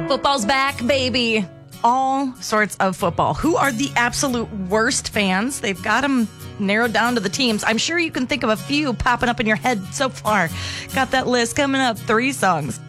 Football's back, baby. All sorts of football. Who are the absolute worst fans? They've got them narrowed down to the teams. I'm sure you can think of a few popping up in your head so far. Got that list coming up. 3 songs.